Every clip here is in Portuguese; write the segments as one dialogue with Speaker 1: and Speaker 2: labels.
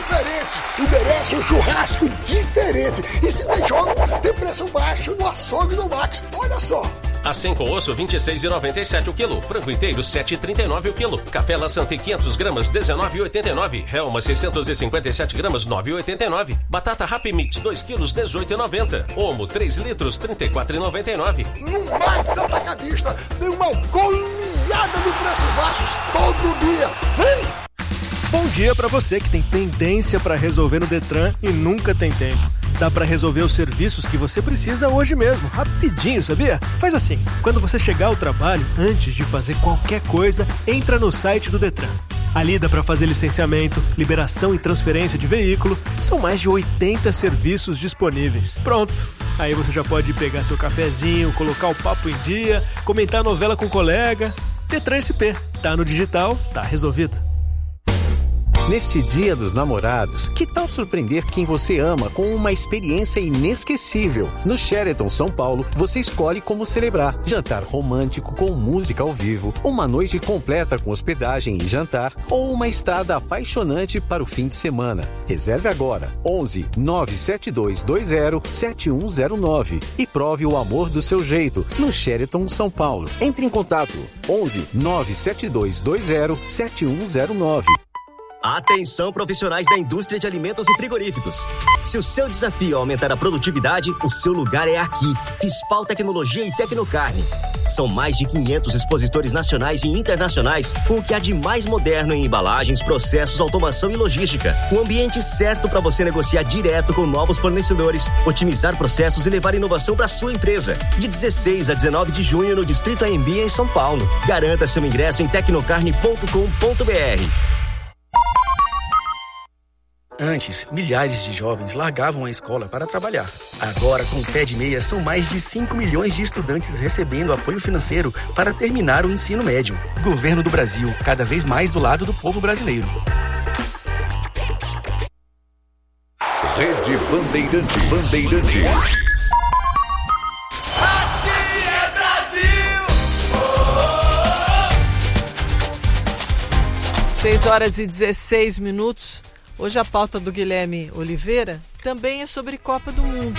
Speaker 1: diferente e merece um churrasco diferente. E se tem jogo, tem preço baixo no açougue do Max. Olha só.
Speaker 2: Acém com osso, R$ 26,97 o quilo. Frango inteiro, R$ 7,39 o quilo. Café Laçante, 500 gramas, R$ 19,89. Helma, 657 gramas, R$ 9,89. Batata Happy Mix, 2 quilos, R$ 18,90. Omo, 3 litros, R$ 34,99.
Speaker 1: No Max Atacadista tem uma goleada de preços baixos todo dia. Vem!
Speaker 3: Bom dia para você que tem pendência para resolver no Detran e nunca tem tempo. Dá para resolver os serviços que você precisa hoje mesmo, rapidinho, sabia? Faz assim, quando você chegar ao trabalho, antes de fazer qualquer coisa, entra no site do Detran. Ali dá para fazer licenciamento, liberação e transferência de veículo. São mais de 80 serviços disponíveis. Pronto! Aí você já pode pegar seu cafezinho, colocar o papo em dia, comentar a novela com o colega. Detran SP. Tá no digital, tá resolvido.
Speaker 4: Neste Dia dos Namorados, que tal surpreender quem você ama com uma experiência inesquecível? No Sheraton São Paulo, você escolhe como celebrar. Jantar romântico com música ao vivo, uma noite completa com hospedagem e jantar, ou uma estada apaixonante para o fim de semana. Reserve agora, 11 97220 7109 e prove o amor do seu jeito no Sheraton São Paulo. Entre em contato, 11 97220 7109.
Speaker 5: Atenção, profissionais da indústria de alimentos e frigoríficos. Se o seu desafio é aumentar a produtividade, o seu lugar é aqui. Fispal Tecnologia e Tecnocarne. São mais de 500 expositores nacionais e internacionais com o que há de mais moderno em embalagens, processos, automação e logística. O ambiente certo para você negociar direto com novos fornecedores, otimizar processos e levar inovação para sua empresa. De 16 a 19 de junho no Distrito AMB em São Paulo. Garanta seu ingresso em tecnocarne.com.br.
Speaker 6: Antes, milhares de jovens largavam a escola para trabalhar. Agora, com o Pé de Meia, são mais de 5 milhões de estudantes recebendo apoio financeiro para terminar o ensino médio. Governo do Brasil, cada vez mais do lado do povo brasileiro.
Speaker 7: Rede Bandeirantes.
Speaker 8: Aqui é Brasil!
Speaker 9: 6h16. Hoje a pauta do Guilherme Oliveira também é sobre Copa do Mundo.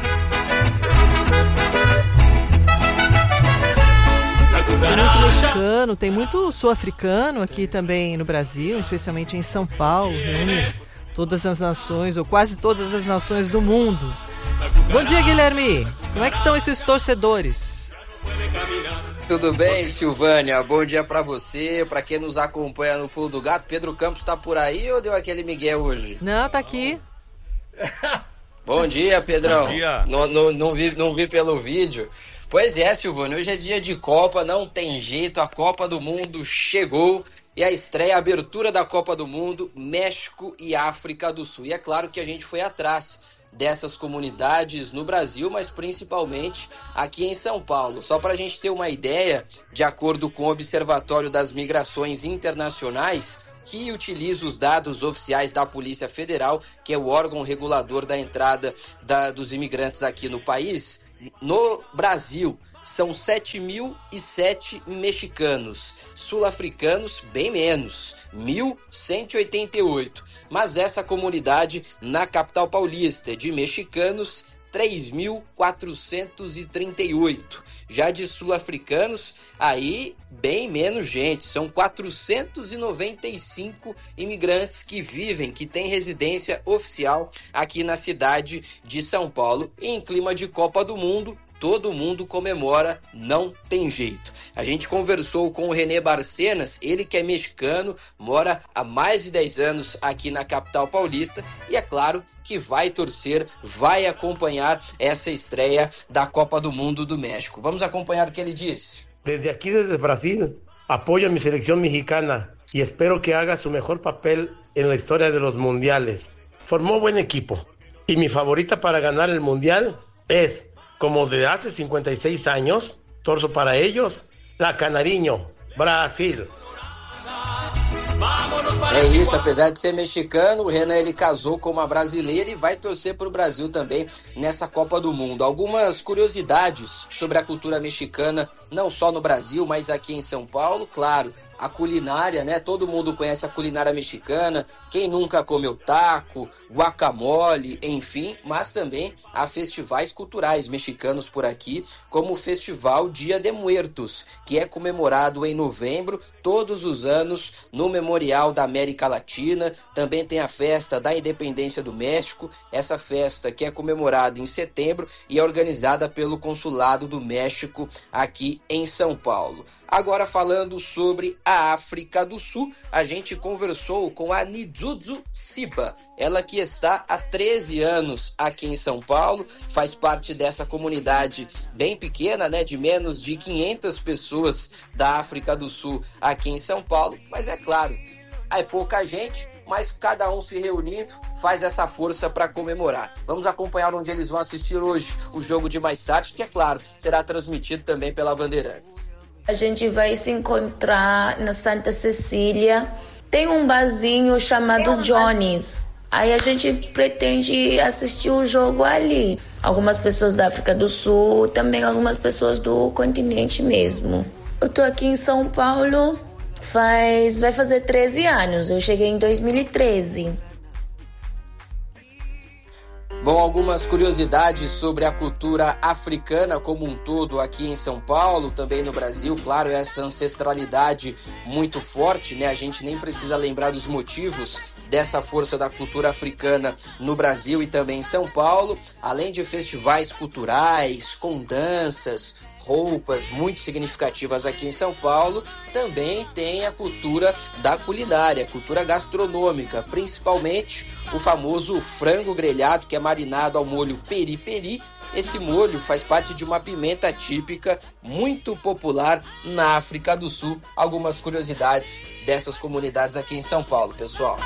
Speaker 9: Tem muito mexicano, tem muito sul-africano aqui também no Brasil, especialmente em São Paulo, reúne todas as nações, ou quase todas as nações do mundo. Bom dia, Guilherme! Como é que estão esses torcedores?
Speaker 10: Tudo bem, Silvânia? Bom dia pra você, pra quem nos acompanha no Pulo do Gato. Pedro Campos tá por aí ou deu aquele migué hoje?
Speaker 9: Não, tá aqui.
Speaker 10: Bom dia, Pedrão.
Speaker 11: Bom dia.
Speaker 10: Não vi pelo vídeo. Pois é, Silvânia, hoje é dia de Copa, não tem jeito, a Copa do Mundo chegou e a estreia, a abertura da Copa do Mundo, México e África do Sul. E é claro que a gente foi atrás dessas comunidades no Brasil, mas principalmente aqui em São Paulo. Só para a gente ter uma ideia, de acordo com o Observatório das Migrações Internacionais, que utiliza os dados oficiais da Polícia Federal, que é o órgão regulador da entrada dos imigrantes aqui no país, no Brasil são 7.007 mexicanos, sul-africanos bem menos, 1.188. Mas essa comunidade na capital paulista de mexicanos, 3.438. Já de sul-africanos, aí bem menos gente, são 495 imigrantes que vivem, que têm residência oficial aqui na cidade de São Paulo. Em clima de Copa do Mundo, todo mundo comemora, não tem jeito. A gente conversou com o René Barcenas, ele que é mexicano, mora há mais de 10 anos aqui na capital paulista e é claro que vai torcer, vai acompanhar essa estreia da Copa do Mundo do México. Vamos acompanhar o que ele disse.
Speaker 12: Desde aqui, desde Brasil, apoyo a mi selección mexicana y espero que haga su mejor papel en la historia de los mundiales. Formó buen equipo y mi favorita para ganar el mundial es, como de hace 56 años, torzo para ellos, la Canariño, Brasil.
Speaker 10: É isso, apesar de ser mexicano, o Renan ele casou com uma brasileira e vai torcer para o Brasil também nessa Copa do Mundo. Algumas curiosidades sobre a cultura mexicana, não só no Brasil, mas aqui em São Paulo. Claro, a culinária, né? Todo mundo conhece a culinária mexicana, quem nunca comeu taco, guacamole, enfim, mas também há festivais culturais mexicanos por aqui, como o Festival Dia de Muertos, que é comemorado em novembro, todos os anos, no Memorial da América Latina. Também tem a Festa da Independência do México, essa festa que é comemorada em setembro e é organizada pelo Consulado do México aqui em São Paulo. Agora, falando sobre a África do Sul, a gente conversou com a Nidzudzu Siba, ela que está há 13 anos aqui em São Paulo, faz parte dessa comunidade bem pequena, né, de menos de 500 pessoas da África do Sul aqui em São Paulo, mas é claro, é pouca gente, mas cada um se reunindo faz essa força para comemorar. Vamos acompanhar onde eles vão assistir hoje o jogo de mais tarde, que é claro, será transmitido também pela Bandeirantes.
Speaker 11: A gente vai se encontrar na Santa Cecília. Tem um barzinho chamado Johnny's. Aí a gente pretende assistir o jogo ali. Algumas pessoas da África do Sul, também algumas pessoas do continente mesmo. Eu tô aqui em São Paulo vai fazer 13 anos. Eu cheguei em 2013.
Speaker 10: Bom, algumas curiosidades sobre a cultura africana como um todo aqui em São Paulo, também no Brasil. Claro, essa ancestralidade muito forte, né? A gente nem precisa lembrar dos motivos dessa força da cultura africana no Brasil e também em São Paulo. Além de festivais culturais, com danças, roupas muito significativas aqui em São Paulo, também tem a cultura da culinária, cultura gastronômica, principalmente o famoso frango grelhado, que é marinado ao molho peri-peri. Esse molho faz parte de uma pimenta típica muito popular na África do Sul. Algumas curiosidades dessas comunidades aqui em São Paulo, pessoal.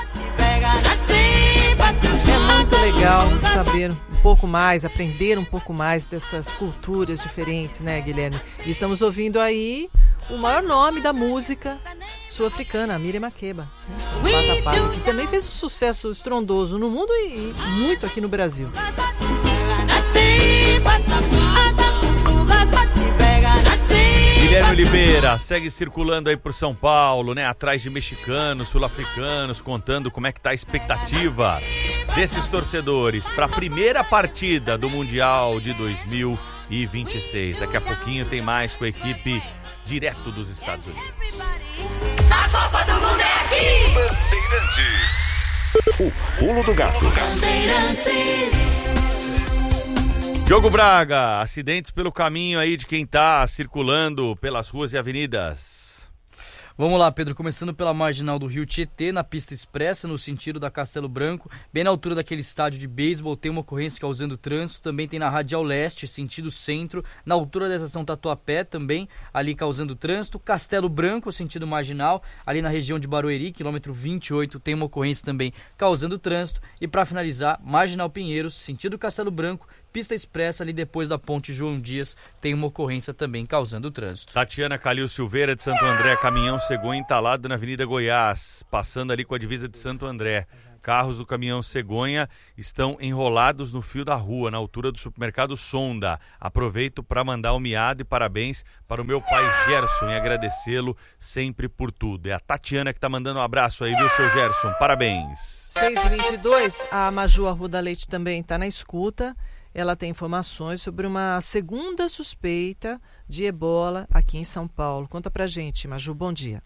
Speaker 9: É muito legal saber um pouco mais, aprender um pouco mais dessas culturas diferentes, né, Guilherme? E estamos ouvindo aí o maior nome da música sul-africana, a Miriam Makeba, né? Que também fez um sucesso estrondoso no mundo e muito aqui no Brasil.
Speaker 13: Guilherme Oliveira segue circulando aí por São Paulo, né? Atrás de mexicanos, sul-africanos, contando como é que tá a expectativa desses torcedores para a primeira partida do Mundial de 2026. Daqui a pouquinho tem mais com a equipe direto dos Estados Unidos.
Speaker 8: A Copa do Mundo é aqui!
Speaker 7: Bandeirantes. O pulo do gato.
Speaker 8: Bandeirantes.
Speaker 13: Diogo Braga, acidentes pelo caminho aí de quem tá circulando pelas ruas e avenidas.
Speaker 14: Vamos lá, Pedro, começando pela marginal do Rio Tietê, na pista expressa, no sentido da Castelo Branco, bem na altura daquele estádio de beisebol, tem uma ocorrência causando trânsito, também tem na Radial Leste, sentido centro, na altura da estação Tatuapé, também ali causando trânsito, Castelo Branco, sentido marginal, ali na região de Barueri, quilômetro 28, tem uma ocorrência também causando trânsito, e para finalizar, Marginal Pinheiros, sentido Castelo Branco, pista expressa ali depois da ponte João Dias, tem uma ocorrência também causando trânsito.
Speaker 13: Tatiana Calil Silveira de Santo André, caminhão cegonha entalado na Avenida Goiás, passando ali com a divisa de Santo André. Carros do caminhão cegonha estão enrolados no fio da rua, na altura do supermercado Sonda. Aproveito para mandar um miado e parabéns para o meu pai Gerson e agradecê-lo sempre por tudo. É a Tatiana que está mandando um abraço aí, viu, seu Gerson? Parabéns.
Speaker 9: 6h22, a Maju Arruda Leite também está na escuta. Ela tem informações sobre uma segunda suspeita de ebola aqui em São Paulo. Conta pra gente, Maju, bom dia.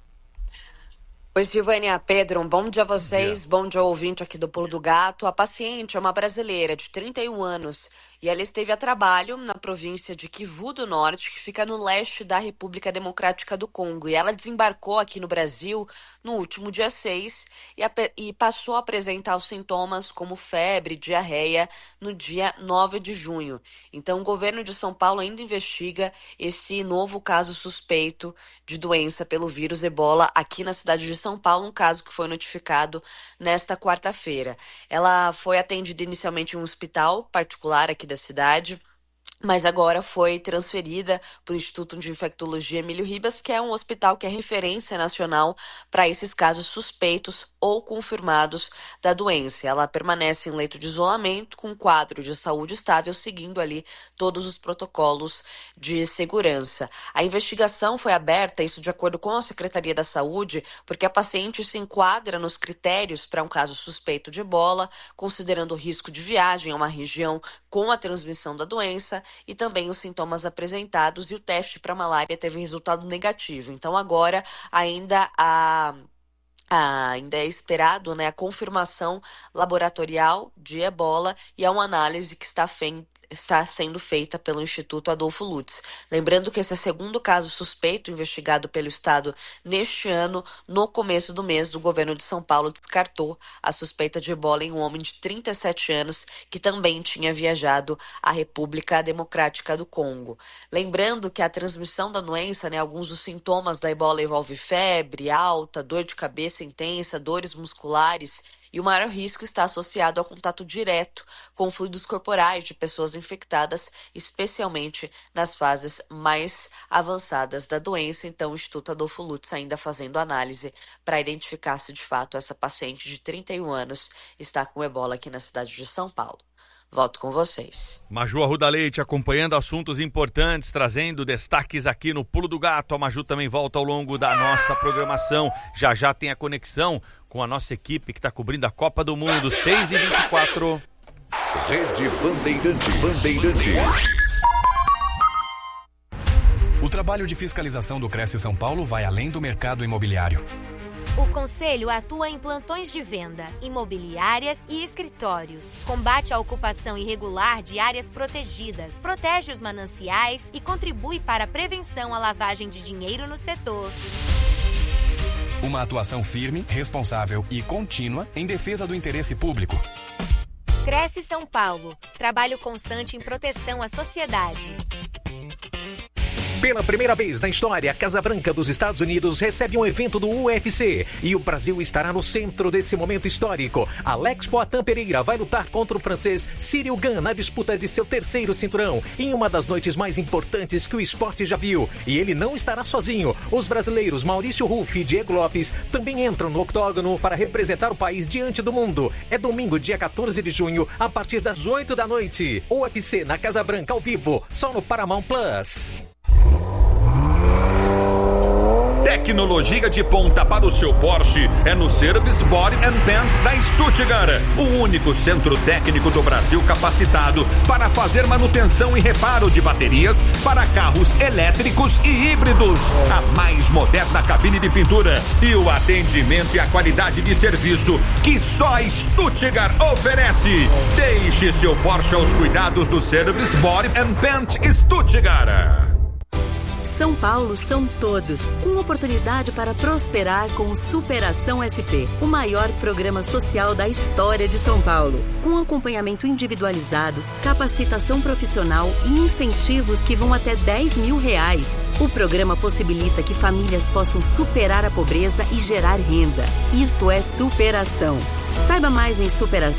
Speaker 15: Oi, Silvânia, Pedro, um bom dia a vocês, bom dia ao ouvinte aqui do Pulo do Gato. A paciente é uma brasileira de 31 anos e ela esteve a trabalho na província de Kivu do Norte, que fica no leste da República Democrática do Congo. E ela desembarcou aqui no Brasil no último dia 6 e passou a apresentar os sintomas como febre, diarreia no dia 9 de junho. Então, o governo de São Paulo ainda investiga esse novo caso suspeito de doença pelo vírus ebola aqui na cidade de São Paulo, um caso que foi notificado nesta quarta-feira. Ela foi atendida inicialmente em um hospital particular aqui da cidade. mas agora foi transferida para o Instituto de Infectologia Emílio Ribas, que é um hospital que é referência nacional para esses casos suspeitos ou confirmados da doença. Ela permanece em leito de isolamento com quadro de saúde estável, seguindo ali todos os protocolos de segurança. A investigação foi aberta, isso de acordo com a Secretaria da Saúde, porque a paciente se enquadra nos critérios para um caso suspeito de ebola, considerando o risco de viagem a uma região com a transmissão da doença e também os sintomas apresentados, e o teste para malária teve resultado negativo. Então agora ainda é esperado, né, a confirmação laboratorial de ebola, e é uma análise que está sendo feita pelo Instituto Adolfo Lutz. Lembrando que esse é o segundo caso suspeito investigado pelo Estado neste ano. No começo do mês, o governo de São Paulo descartou a suspeita de ebola em um homem de 37 anos que também tinha viajado à República Democrática do Congo. Lembrando que a transmissão da doença, né, alguns dos sintomas da ebola envolvem febre alta, dor de cabeça intensa, dores musculares, e o maior risco está associado ao contato direto com fluidos corporais de pessoas infectadas, especialmente nas fases mais avançadas da doença. Então, o Instituto Adolfo Lutz ainda fazendo análise para identificar se de fato essa paciente de 31 anos está com ebola aqui na cidade de São Paulo. Volto com vocês.
Speaker 13: Maju Arruda Leite acompanhando assuntos importantes, trazendo destaques aqui no Pulo do Gato. A Maju também volta ao longo da nossa programação. Já tem a conexão com a nossa equipe que está cobrindo a Copa do Mundo, 6h24.
Speaker 7: Rede Bandeirantes.
Speaker 16: O trabalho de fiscalização do Cresce São Paulo vai além do mercado imobiliário.
Speaker 17: O Conselho atua em plantões de venda, imobiliárias e escritórios. Combate a ocupação irregular de áreas protegidas, protege os mananciais e contribui para a prevenção à lavagem de dinheiro no setor.
Speaker 16: Uma atuação firme, responsável e contínua em defesa do interesse público.
Speaker 17: Cresce São Paulo. Trabalho constante em proteção à sociedade.
Speaker 4: Pela primeira vez na história, a Casa Branca dos Estados Unidos recebe um evento do UFC e o Brasil estará no centro desse momento histórico. Alex Poatan Pereira vai lutar contra o francês Cyril Gane na disputa de seu terceiro cinturão, em uma das noites mais importantes que o esporte já viu. E ele não estará sozinho. Os brasileiros Maurício Ruff e Diego Lopes também entram no octógono para representar o país diante do mundo. É domingo, dia 14 de junho, a partir das 8 da noite. UFC na Casa Branca ao vivo, só no Paramount Plus.
Speaker 18: Tecnologia de ponta para o seu Porsche é no Service Body and Paint da Stuttgart, o único centro técnico do Brasil capacitado para fazer manutenção e reparo de baterias para carros elétricos e híbridos. A mais moderna cabine de pintura e o atendimento e a qualidade de serviço que só a Stuttgart oferece. Deixe seu Porsche aos cuidados do Service Body and Paint Stuttgart.
Speaker 19: São Paulo são todos, com oportunidade para prosperar com o Superação SP, o maior programa social da história de São Paulo. Com acompanhamento individualizado, capacitação profissional e incentivos que vão até R$10 mil. O programa possibilita que famílias possam superar a pobreza e gerar renda. Isso é superação. Saiba mais em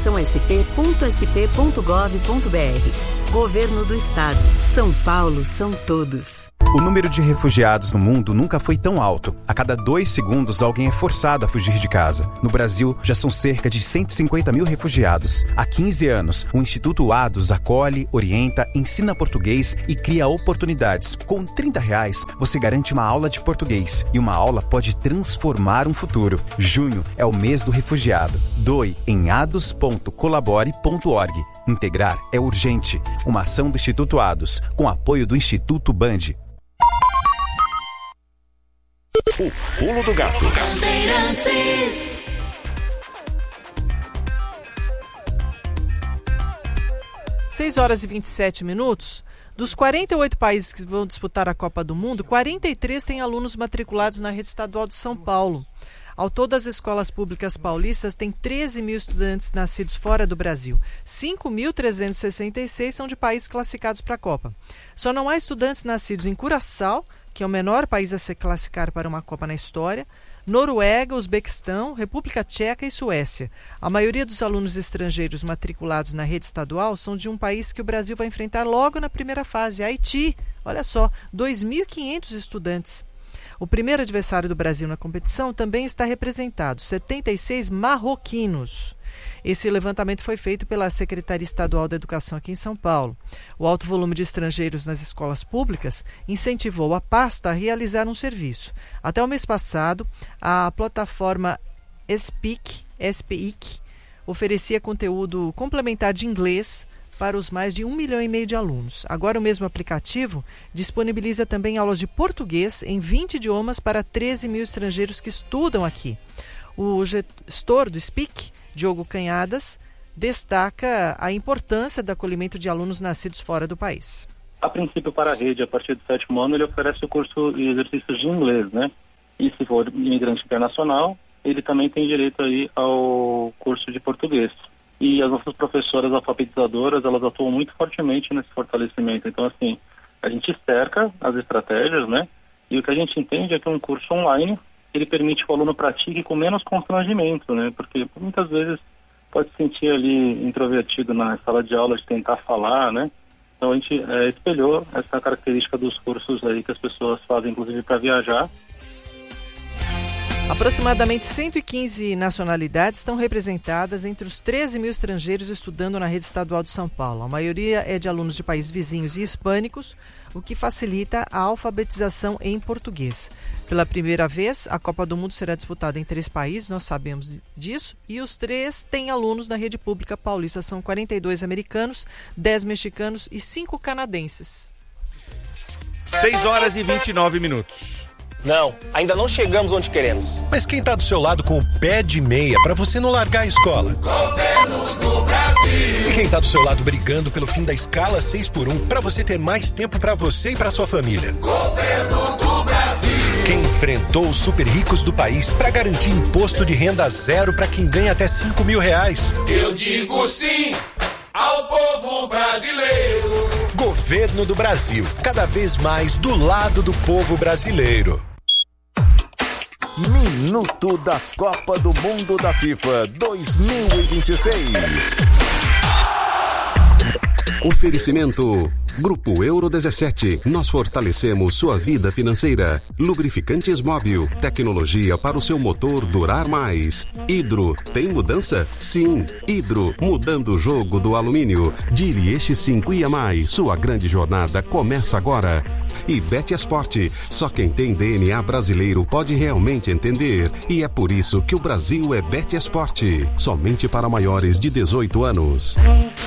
Speaker 19: superaçãosp.sp.gov.br. Governo do Estado. São Paulo são todos.
Speaker 20: O número de refugiados no mundo nunca foi tão alto. A cada 2 segundos, alguém é forçado a fugir de casa. No Brasil, já são cerca de 150 mil refugiados. Há 15 anos, o Instituto ADOS acolhe, orienta, ensina português e cria oportunidades. Com R$30, você garante uma aula de português. E uma aula pode transformar um futuro. Junho é o mês do refugiado. Doe em ados.colabore.org. Integrar é urgente. Uma ação do Instituto ADOS, com apoio do Instituto Band.
Speaker 7: O Pulo do Gato.
Speaker 9: 6h27. Dos 48 países que vão disputar a Copa do Mundo, 43 têm alunos matriculados na rede estadual de São Paulo. Ao todo, as escolas públicas paulistas têm 13 mil estudantes nascidos fora do Brasil. 5.366 são de países classificados para a Copa. Só não há estudantes nascidos em Curaçao, que é o menor país a se classificar para uma Copa na história, Noruega, Uzbequistão, República Tcheca e Suécia. A maioria dos alunos estrangeiros matriculados na rede estadual são de um país que o Brasil vai enfrentar logo na primeira fase, Haiti. Olha só, 2.500 estudantes. O primeiro adversário do Brasil na competição também está representado, 76 marroquinos. Esse levantamento foi feito pela Secretaria Estadual da Educação aqui em São Paulo. O alto volume de estrangeiros nas escolas públicas incentivou a pasta a realizar um serviço. Até o mês passado, a plataforma SPIC oferecia conteúdo complementar de inglês para os mais de 1,5 milhão de alunos. Agora o mesmo aplicativo disponibiliza também aulas de português em 20 idiomas para 13 mil estrangeiros que estudam aqui. O gestor do SPIC, Diogo Canhadas, destaca a importância do acolhimento de alunos nascidos fora do país.
Speaker 21: A princípio, para a rede, a partir do 7º ano, ele oferece o curso de exercícios de inglês, né? E se for imigrante internacional, ele também tem direito aí ao curso de português. E as nossas professoras alfabetizadoras, elas atuam muito fortemente nesse fortalecimento. Então, assim, a gente cerca as estratégias, né? E o que a gente entende é que um curso online, ele permite que o aluno pratique com menos constrangimento, né? Porque muitas vezes pode se sentir ali introvertido na sala de aula de tentar falar, né? Então a gente espelhou essa característica dos cursos aí que as pessoas fazem, inclusive para viajar.
Speaker 9: Aproximadamente 115 nacionalidades estão representadas entre os 13 mil estrangeiros estudando na rede estadual de São Paulo. A maioria é de alunos de países vizinhos e hispânicos, o que facilita a alfabetização em português. Pela primeira vez, a Copa do Mundo será disputada em 3 países, nós sabemos disso, e os 3 têm alunos na rede pública paulista. São 42 americanos, 10 mexicanos e 5 canadenses.
Speaker 13: 6h29.
Speaker 22: Não, ainda não chegamos onde queremos.
Speaker 23: Mas quem tá do seu lado com o pé de meia pra você não largar a escola?
Speaker 8: Governo do Brasil.
Speaker 23: E quem tá do seu lado brigando pelo fim da escala 6x1 pra você ter mais tempo pra você e pra sua família?
Speaker 8: Governo do Brasil.
Speaker 23: Quem enfrentou os super ricos do país pra garantir imposto de renda zero pra quem ganha até R$5 mil?
Speaker 8: Eu digo sim ao povo brasileiro.
Speaker 23: Governo do Brasil, cada vez mais do lado do povo brasileiro.
Speaker 7: Minuto da Copa do Mundo da FIFA 2026.
Speaker 24: Oferecimento Grupo Euro 17. Nós fortalecemos sua vida financeira. Lubrificantes Móbil. Tecnologia para o seu motor durar mais. Hidro. Tem mudança? Sim. Hidro. Mudando o jogo do alumínio. Dirieche 5 e a mais. Sua grande jornada começa agora. E Betesport. Só quem tem DNA brasileiro pode realmente entender. E é por isso que o Brasil é Betesport. Somente para maiores de 18 anos.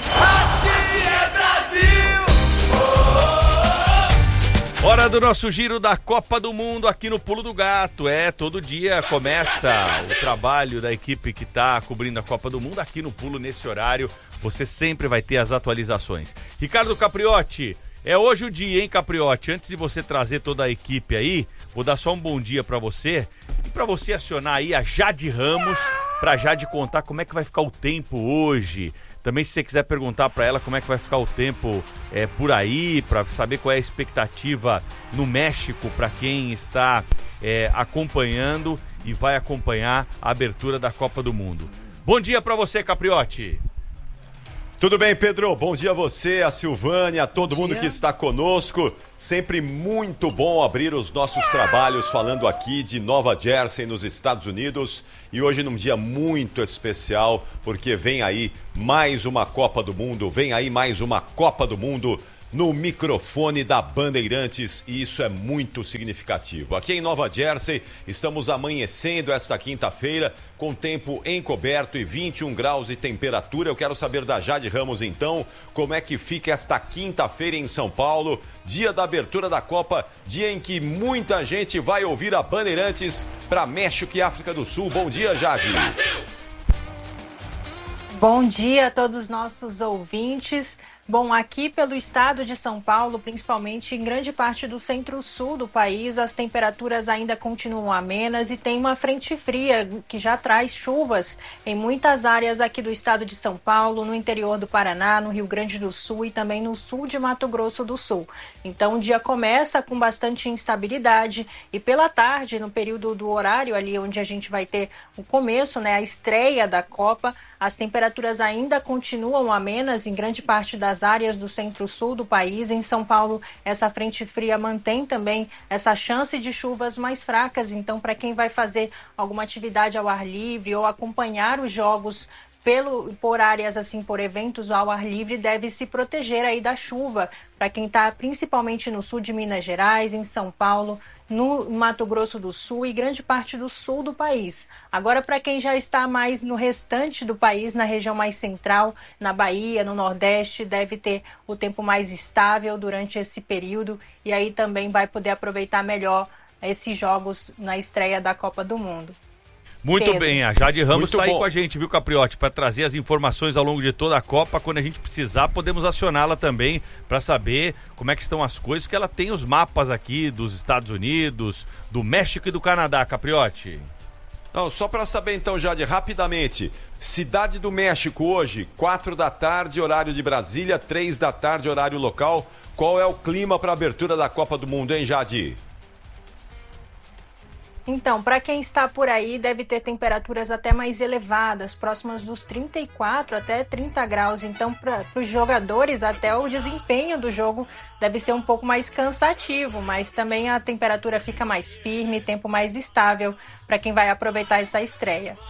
Speaker 13: Hora do nosso giro da Copa do Mundo aqui no Pulo do Gato. Todo dia começa o trabalho da equipe que está cobrindo a Copa do Mundo aqui no Pulo nesse horário. Você sempre vai ter as atualizações. Ricardo Capriotti, é hoje o dia, hein, Capriotti? Antes de você trazer toda a equipe aí, vou dar só um bom dia para você e para você acionar aí a Jade Ramos para Jade contar como é que vai ficar o tempo hoje. Também, se você quiser perguntar para ela como é que vai ficar o tempo por aí, para saber qual é a expectativa no México para quem está acompanhando e vai acompanhar a abertura da Copa do Mundo. Bom dia para você, Capriotti.
Speaker 25: Tudo bem, Pedro? Bom dia a você, a Silvânia, a todo mundo que está conosco. Sempre muito bom abrir os nossos trabalhos falando aqui de Nova Jersey, nos Estados Unidos. E hoje num dia muito especial, porque vem aí mais uma Copa do Mundo, no microfone da Bandeirantes, e isso é muito significativo. Aqui em Nova Jersey, estamos amanhecendo esta quinta-feira com tempo encoberto e 21 graus de temperatura. Eu quero saber da Jade Ramos, então, como é que fica esta quinta-feira em São Paulo, dia da abertura da Copa, dia em que muita gente vai ouvir a Bandeirantes para México e África do Sul. Bom dia, Jade.
Speaker 26: Bom dia a todos os nossos ouvintes.
Speaker 1: Bom, aqui pelo estado de São Paulo, principalmente em grande parte do centro-sul do país, as temperaturas ainda continuam amenas e tem uma frente fria que já traz chuvas em muitas áreas aqui do estado de São Paulo, no interior do Paraná, no Rio Grande do Sul e também no sul de Mato Grosso do Sul. Então o dia começa com bastante instabilidade e pela tarde, no período do horário ali onde a gente vai ter o começo, a estreia da Copa, as temperaturas ainda continuam amenas em grande parte das áreas do centro-sul do país. Em São Paulo, essa frente fria mantém também essa chance de chuvas mais fracas. Então, para quem vai fazer alguma atividade ao ar livre ou acompanhar os jogos por áreas assim, por eventos ao ar livre, deve se proteger aí da chuva. Para quem está principalmente no sul de Minas Gerais, em São Paulo, no Mato Grosso do Sul e grande parte do sul do país. Agora, para quem já está mais no restante do país, na região mais central, na Bahia, no Nordeste, deve ter o tempo mais estável durante esse período e aí também vai poder aproveitar melhor esses jogos na estreia da Copa do Mundo.
Speaker 13: Muito
Speaker 1: Pedro.
Speaker 13: bem, a Jade Ramos está aí
Speaker 25: bom.
Speaker 13: com a gente, viu, Capriotti, para trazer as informações ao longo de toda a Copa. Quando a gente precisar, podemos acioná-la também para saber como é que estão as coisas, que ela tem os mapas aqui dos Estados Unidos, do México e do Canadá, Capriotti.
Speaker 25: Não, só para saber então, Jade, rapidamente, Cidade do México hoje, 4 da tarde, horário de Brasília, 3 da tarde, horário local. Qual é o clima para a abertura da Copa do Mundo, hein, Jade?
Speaker 1: Então, para quem está por aí, deve ter temperaturas até mais elevadas, próximas dos 34 até 30 graus. Então, para os jogadores, até o desempenho do jogo deve ser um pouco mais cansativo, mas também a temperatura fica mais firme, tempo mais estável para quem vai aproveitar essa estreia.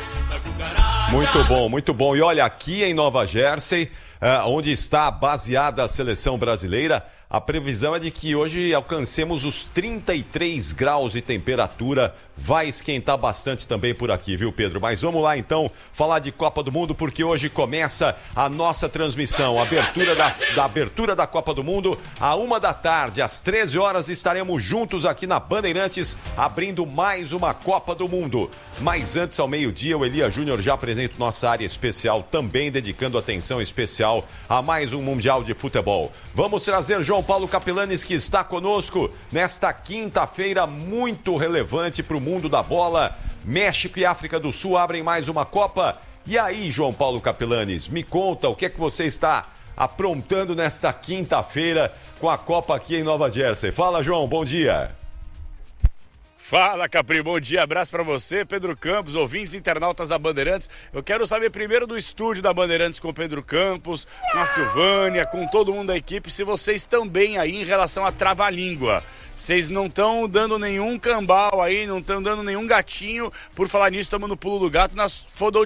Speaker 25: Muito bom, muito bom. E olha, aqui em Nova Jersey, onde está baseada a seleção brasileira, a previsão é de que hoje alcancemos os 33 graus de temperatura. Vai esquentar bastante também por aqui, viu, Pedro? Mas vamos lá, então, falar de Copa do Mundo, porque hoje começa a nossa transmissão. A abertura da Copa do Mundo, à 1 da tarde, às 13 horas, estaremos juntos aqui na Bandeirantes, abrindo mais uma Copa do Mundo. Mas antes, ao meio-dia, o Elia Júnior já apresenta nossa área especial, também dedicando atenção especial a mais um Mundial de Futebol. Vamos trazer João Paulo Capellanes, que está conosco nesta quinta-feira muito relevante para o mundo da bola. México e África do Sul abrem mais uma Copa. E aí, João Paulo Capellanes, me conta o que é que você está aprontando nesta quinta-feira com a Copa aqui em Nova Jersey. Fala, João, bom dia.
Speaker 2: Fala, Capri, bom dia, abraço pra você, Pedro Campos, ouvintes internautas da Bandeirantes. Eu quero saber primeiro do estúdio da Bandeirantes com o Pedro Campos, com a Silvânia, com todo mundo da equipe, se vocês estão bem aí em relação a trava-língua. Vocês não estão dando nenhum cambal aí, não estão dando nenhum gatinho. Por falar nisso, estamos no pulo do gato, nas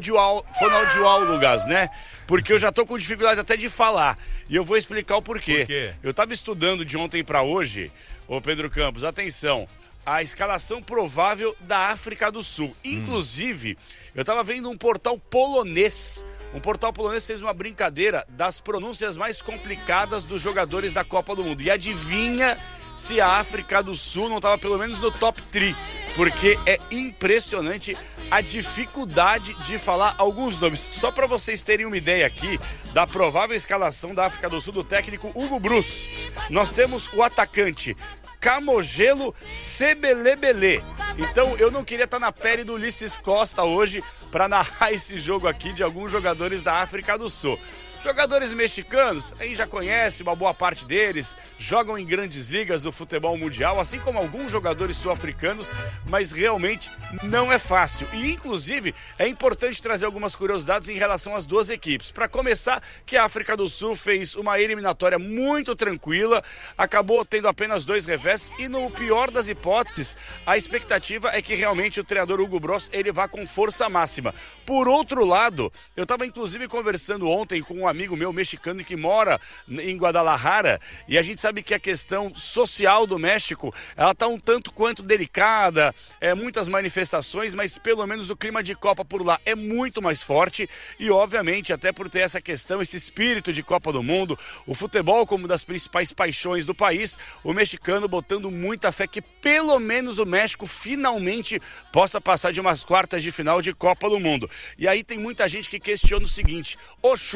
Speaker 2: fonoaudiólogas, né? Porque eu já tô com dificuldade até de falar. E eu vou explicar o porquê.
Speaker 13: Por quê?
Speaker 2: Eu tava estudando de ontem pra hoje, ô Pedro Campos, atenção, a escalação provável da África do Sul. Inclusive, eu estava vendo um portal polonês. Um portal polonês fez uma brincadeira das pronúncias mais complicadas dos jogadores da Copa do Mundo. E adivinha se a África do Sul não estava pelo menos no top 3. Porque é impressionante a dificuldade de falar alguns nomes. Só para vocês terem uma ideia aqui da provável escalação da África do Sul do técnico Hugo Broos. Nós temos o atacante Camogelo Sebelebele. Então eu não queria estar na pele do Ulisses Costa hoje para narrar esse jogo aqui de alguns jogadores da África do Sul. Jogadores mexicanos, aí já conhece uma boa parte deles, jogam em grandes ligas do futebol mundial, assim como alguns jogadores sul-africanos, mas realmente não é fácil. E, inclusive, é importante trazer algumas curiosidades em relação às duas equipes. Para começar, que a África do Sul fez uma eliminatória muito tranquila, acabou tendo apenas 2 revés e, no pior das hipóteses, a expectativa é que realmente o treinador Hugo Broos ele vá com força máxima. Por outro lado, eu estava inclusive conversando ontem com um amigo meu mexicano que mora em Guadalajara, e a gente sabe que a questão social do México, ela está um tanto quanto delicada, muitas manifestações, mas pelo menos o clima de Copa por lá é muito mais forte, e obviamente até por ter essa questão, esse espírito de Copa do Mundo, o futebol como das principais paixões do país, o mexicano botando muita fé que pelo menos o México finalmente possa passar de umas quartas de final de Copa do Mundo. E aí tem muita gente que questiona o seguinte: Ochoa,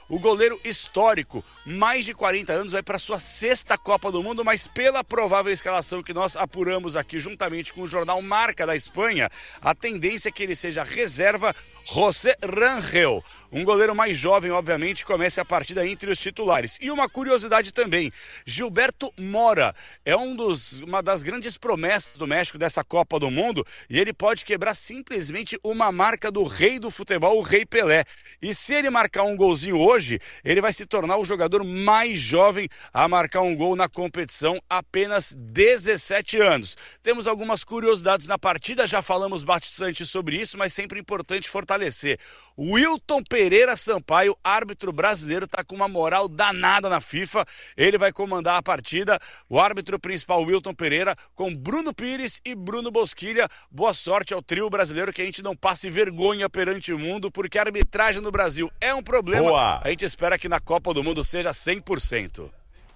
Speaker 2: o goleiro histórico, mais de 40 anos, vai para sua 6ª Copa do Mundo, mas pela provável escalação que nós apuramos aqui juntamente com o jornal Marca da Espanha, a tendência é que ele seja reserva José Rangel. Um goleiro mais jovem, obviamente, comece a partida entre os titulares. E uma curiosidade também, Gilberto Mora é uma das grandes promessas do México dessa Copa do Mundo e ele pode quebrar simplesmente uma marca do rei do futebol, o Rei Pelé. E se ele marcar um golzinho hoje, ele vai se tornar o jogador mais jovem a marcar um gol na competição, apenas 17 anos. Temos algumas curiosidades na partida, já falamos bastante sobre isso, mas sempre importante fortalecer. Wilton Pereira Sampaio, árbitro brasileiro, está com uma moral danada na FIFA. Ele vai comandar a partida. O árbitro principal, Wilton Pereira, com Bruno Pires e Bruno Bosquilha. Boa sorte ao trio brasileiro, que a gente não passe vergonha perante o mundo, porque a arbitragem no Brasil é um problema.
Speaker 25: Boa.
Speaker 2: A gente espera que na Copa do Mundo seja 100%.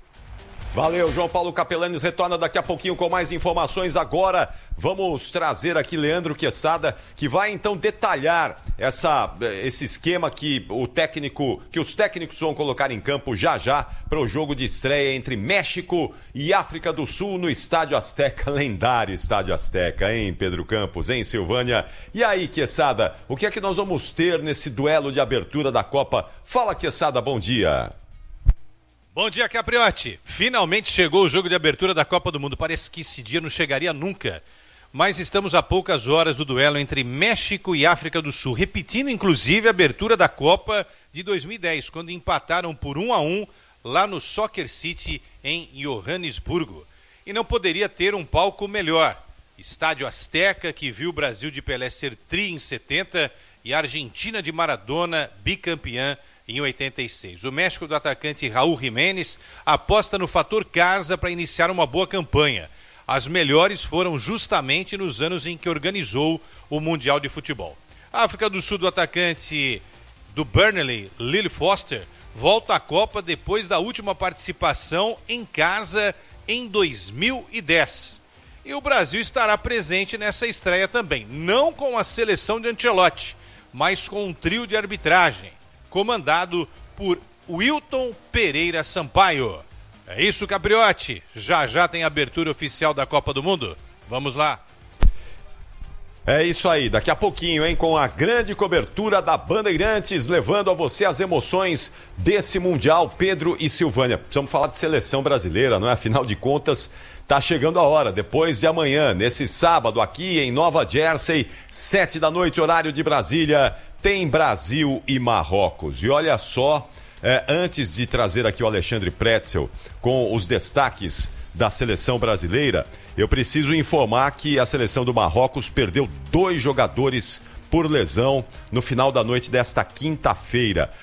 Speaker 25: Valeu, João Paulo Capelanes retorna daqui a pouquinho com mais informações. Agora vamos trazer aqui Leandro Quesada, que vai então detalhar esse esquema que os técnicos vão colocar em campo já para o jogo de estreia entre México e África do Sul no Estádio Azteca, lendário Estádio Azteca, hein, Pedro Campos, hein, Silvânia? E aí, Quesada, o que é que nós vamos ter nesse duelo de abertura da Copa? Fala, Quesada, bom dia.
Speaker 3: Bom dia, Capriotti. Finalmente chegou o jogo de abertura da Copa do Mundo. Parece que esse dia não chegaria nunca. Mas estamos a poucas horas do duelo entre México e África do Sul. Repetindo, inclusive, a abertura da Copa de 2010, quando empataram por 1-1 lá no Soccer City, em Johannesburgo. E não poderia ter um palco melhor. Estádio Azteca, que viu o Brasil de Pelé ser tri em 70 e a Argentina de Maradona bicampeã em 86. O México do atacante Raul Jiménez aposta no fator casa para iniciar uma boa campanha. As melhores foram justamente nos anos em que organizou o Mundial de Futebol. A África do Sul do atacante do Burnley, Lily Foster, volta à Copa depois da última participação em casa em 2010. E o Brasil estará presente nessa estreia também, não com a seleção de Ancelotti, mas com um trio de arbitragem, comandado por Wilton Pereira Sampaio. É isso, Capriotti. Já tem abertura oficial da Copa do Mundo. Vamos lá.
Speaker 25: É isso aí, daqui a pouquinho, hein, com a grande cobertura da Bandeirantes, levando a você as emoções desse Mundial, Pedro e Silvânia. Precisamos falar de seleção brasileira, não é? Afinal de contas, tá chegando a hora, depois de amanhã, nesse sábado, aqui em Nova Jersey, 19h, horário de Brasília, tem Brasil e Marrocos. E olha só, antes de trazer aqui o Alexandre Pretzel com os destaques da seleção brasileira, eu preciso informar que a seleção do Marrocos perdeu 2 jogadores por lesão no final da noite desta quinta-feira.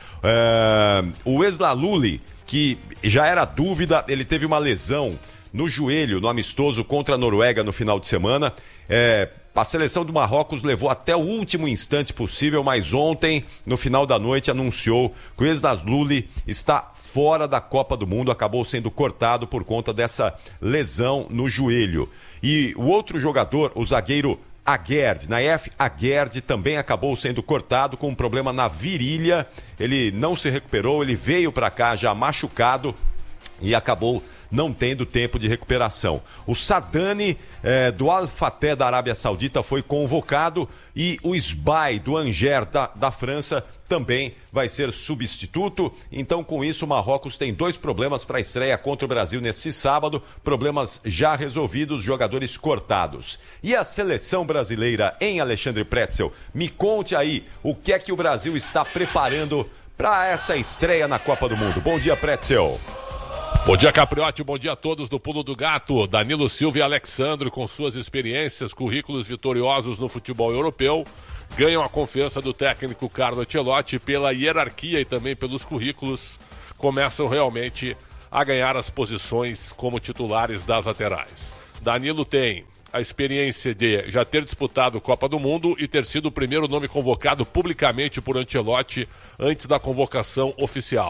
Speaker 25: O Eslaluli, que já era dúvida, ele teve uma lesão no joelho, no amistoso contra a Noruega no final de semana. A seleção do Marrocos levou até o último instante possível, mas ontem, no final da noite, anunciou que o Eslaluli está fora da Copa do Mundo, acabou sendo cortado por conta dessa lesão no joelho. E o outro jogador, o zagueiro Aguerd, Naif Aguerd, também acabou sendo cortado com um problema na virilha. Ele não se recuperou, ele veio para cá já machucado e acabou não tendo tempo de recuperação. O Sadani do Al-Fateh da Arábia Saudita foi convocado e o Sbai do Angers da França também vai ser substituto. Então, com isso, o Marrocos tem 2 problemas para a estreia contra o Brasil neste sábado, problemas já resolvidos, jogadores cortados. E a seleção brasileira, em Alexandre Pretzel, me conte aí o que é que o Brasil está preparando para essa estreia na Copa do Mundo. Bom dia, Pretzel.
Speaker 5: Bom dia, Capriotti, bom dia a todos do Pulo do Gato. Danilo Silva e Alexandre, com suas experiências, currículos vitoriosos no futebol europeu, ganham a confiança do técnico Carlo Ancelotti pela hierarquia e também pelos currículos, começam realmente a ganhar as posições como titulares das laterais. Danilo tem a experiência de já ter disputado Copa do Mundo e ter sido o primeiro nome convocado publicamente por Ancelotti antes da convocação oficial.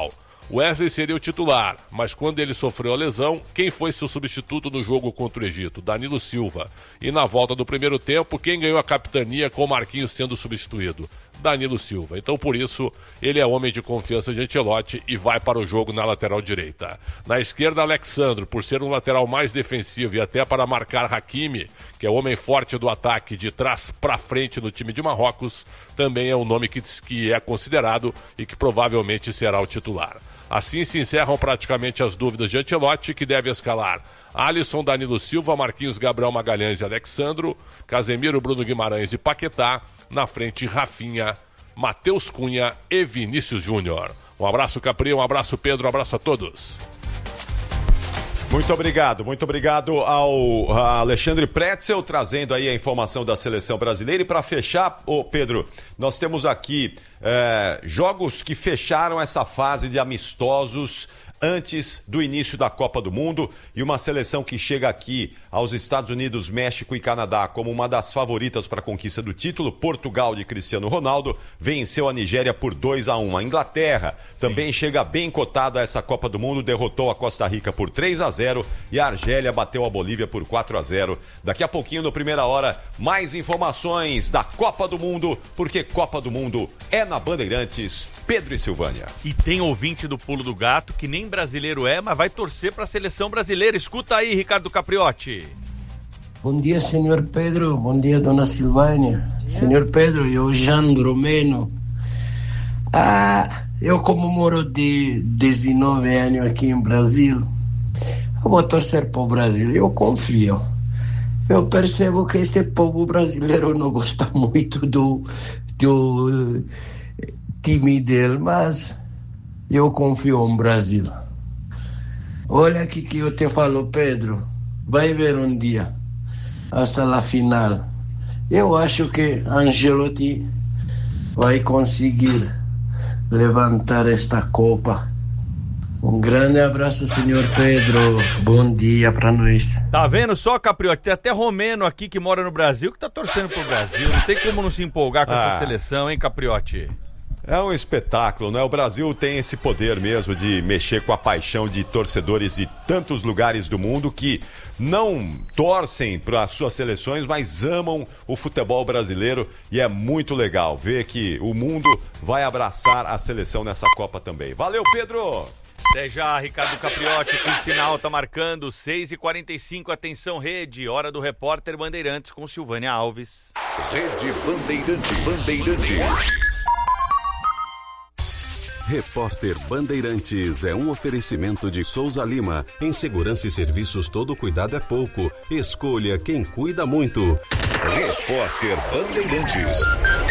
Speaker 5: Wesley seria o titular, mas quando ele sofreu a lesão, quem foi seu substituto no jogo contra o Egito? Danilo Silva. E na volta do primeiro tempo, quem ganhou a capitania com o Marquinhos sendo substituído? Danilo Silva. Então, por isso, ele é homem de confiança de Ancelotti e vai para o jogo na lateral direita. Na esquerda, Alexandro, por ser um lateral mais defensivo e até para marcar Hakimi, que é o homem forte do ataque de trás para frente no time de Marrocos, também é um nome que é considerado e que provavelmente será o titular. Assim se encerram praticamente as dúvidas de Ancelotti, que deve escalar Alisson, Danilo Silva, Marquinhos, Gabriel Magalhães e Alexandro, Casemiro, Bruno Guimarães e Paquetá, na frente Rafinha, Matheus Cunha e Vinícius Júnior. Um abraço, Capri, um abraço, Pedro, um abraço a todos.
Speaker 25: Muito obrigado ao Alexandre Pretzel, trazendo aí a informação da seleção brasileira. E para fechar, Pedro, nós temos aqui jogos que fecharam essa fase de amistosos antes do início da Copa do Mundo, e uma seleção que chega aqui aos Estados Unidos, México e Canadá como uma das favoritas para a conquista do título. Portugal de Cristiano Ronaldo venceu a Nigéria por 2-1. A Inglaterra também chega bem cotada a essa Copa do Mundo, derrotou a Costa Rica por 3-0 e a Argélia bateu a Bolívia por 4-0. Daqui a pouquinho, no Primeira Hora, mais informações da Copa do Mundo, porque Copa do Mundo é na Bandeirantes. Pedro e Silvânia.
Speaker 13: E tem ouvinte do Pulo do Gato que nem brasileiro mas vai torcer para a seleção brasileira. Escuta aí, Ricardo Capriotti.
Speaker 6: Bom dia, senhor Pedro. Bom dia, dona Silvânia. Senhor Pedro, eu Jandro Meno. Eu como moro de 19 anos aqui em Brasil, eu vou torcer para o Brasil. Eu confio. Eu percebo que esse povo brasileiro não gosta muito do time dele, mas eu confio no Brasil. Olha aqui que eu te falo, Pedro, vai ver um dia a sala final. Eu acho que Ancelotti vai conseguir levantar esta Copa. Um grande abraço, senhor Pedro. Bom dia pra nós.
Speaker 13: Tá vendo só, Capriotti? Tem até romeno aqui que mora no Brasil que tá torcendo pro Brasil. Não tem como não se empolgar com essa seleção, hein, Capriotti?
Speaker 25: É um espetáculo, né? O Brasil tem esse poder mesmo de mexer com a paixão de torcedores de tantos lugares do mundo que não torcem para as suas seleções, mas amam o futebol brasileiro, e é muito legal ver que o mundo vai abraçar a seleção nessa Copa também. Valeu, Pedro!
Speaker 13: Até já, Ricardo Capriotti, que o sinal tá marcando 6h45, atenção Rede, hora do repórter Bandeirantes com Silvânia Alves.
Speaker 24: Rede Bandeirantes. Repórter Bandeirantes é um oferecimento de Souza Lima. Em segurança e serviços, todo cuidado é pouco. Escolha quem cuida muito. Repórter Bandeirantes.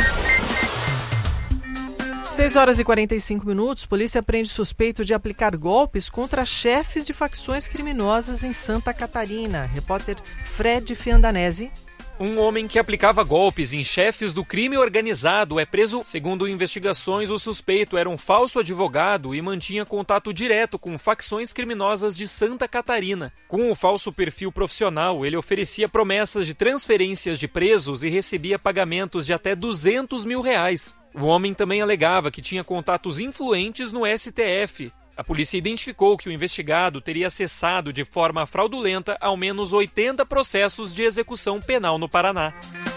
Speaker 9: 6h45. Polícia prende suspeito de aplicar golpes contra chefes de facções criminosas em Santa Catarina. Repórter Fred Fiandanese.
Speaker 10: Um homem que aplicava golpes em chefes do crime organizado é preso. Segundo investigações, o suspeito era um falso advogado e mantinha contato direto com facções criminosas de Santa Catarina. Com o falso perfil profissional, ele oferecia promessas de transferências de presos e recebia pagamentos de até R$200 mil. O homem também alegava que tinha contatos influentes no STF. A polícia identificou que o investigado teria acessado de forma fraudulenta ao menos 80 processos de execução penal no Paraná.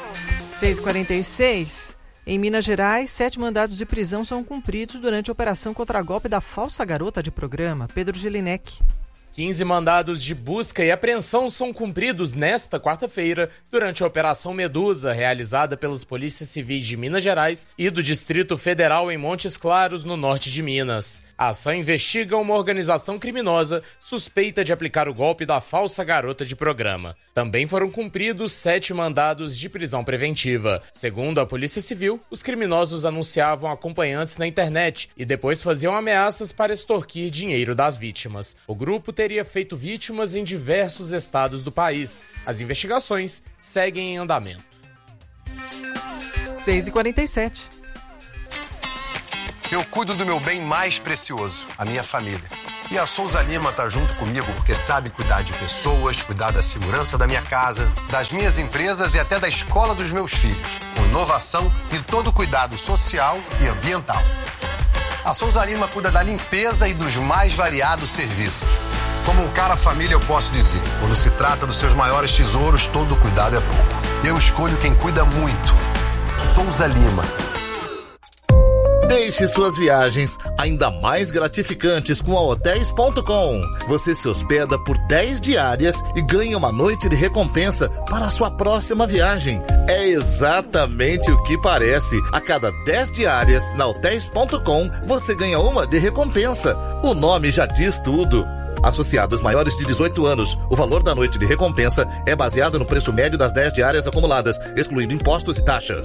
Speaker 9: 6h46. Em Minas Gerais, 7 mandados de prisão são cumpridos durante a operação contra golpe da falsa garota de programa. Pedro Gelinek.
Speaker 11: 15 mandados de busca e apreensão são cumpridos nesta quarta-feira durante a Operação Medusa, realizada pelas polícias civis de Minas Gerais e do Distrito Federal em Montes Claros, no norte de Minas. A ação investiga uma organização criminosa suspeita de aplicar o golpe da falsa garota de programa. Também foram cumpridos 7 mandados de prisão preventiva. Segundo a Polícia Civil, os criminosos anunciavam acompanhantes na internet e depois faziam ameaças para extorquir dinheiro das vítimas. O grupo teria feito vítimas em diversos estados do país. As investigações seguem em andamento.
Speaker 9: 6h47.
Speaker 12: Eu cuido do meu bem mais precioso, a minha família. E a Souza Lima tá junto comigo porque sabe cuidar de pessoas, cuidar da segurança da minha casa, das minhas empresas e até da escola dos meus filhos, com inovação e todo cuidado social e ambiental. A Souza Lima cuida da limpeza e dos mais variados serviços. Como um cara família, eu posso dizer, quando se trata dos seus maiores tesouros, todo cuidado é pouco. Eu escolho quem cuida muito. Souza Lima.
Speaker 4: Deixe suas viagens ainda mais gratificantes com a Hotels.com. Você se hospeda por 10 diárias e ganha uma noite de recompensa para a sua próxima viagem. É exatamente o que parece. A cada 10 diárias na Hotels.com, você ganha uma de recompensa. O nome já diz tudo. Associados maiores de 18 anos, o valor da noite de recompensa é baseado no preço médio das 10 diárias acumuladas, excluindo impostos e taxas.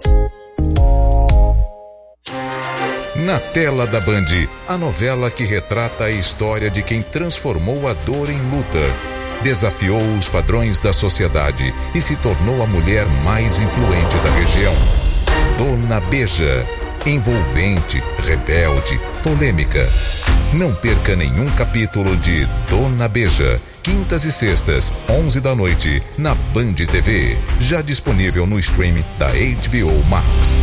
Speaker 14: Na tela da Band, a novela que retrata a história de quem transformou a dor em luta, desafiou os padrões da sociedade e se tornou a mulher mais influente da região. Dona Beija. Envolvente, rebelde, polêmica. Não perca nenhum capítulo de Dona Beija. Quintas e sextas, 11 da noite, na Band TV. Já disponível no streaming da HBO Max.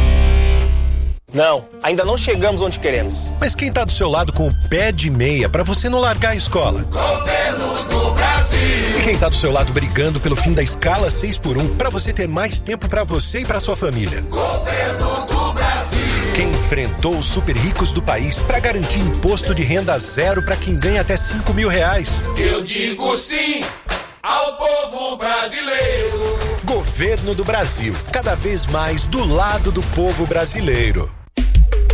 Speaker 22: Não, ainda não chegamos onde queremos.
Speaker 23: Mas quem tá do seu lado com o pé de meia pra você não largar a escola?
Speaker 8: Governo do Brasil.
Speaker 23: E quem tá do seu lado brigando pelo fim da escala 6x1 pra você ter mais tempo pra você e pra sua família?
Speaker 8: Governo do Brasil.
Speaker 23: Quem enfrentou os super ricos do país pra garantir imposto de renda zero pra quem ganha até R$5.000?
Speaker 8: Eu digo sim ao povo brasileiro.
Speaker 23: Governo do Brasil, cada vez mais do lado do povo brasileiro.